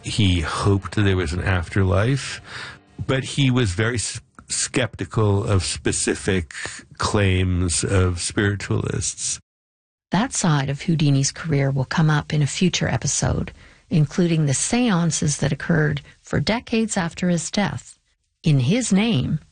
He hoped there was an afterlife, but he was very skeptical of specific claims of spiritualists. That side of Houdini's career will come up in a future episode, including the seances that occurred for decades after his death. In his name,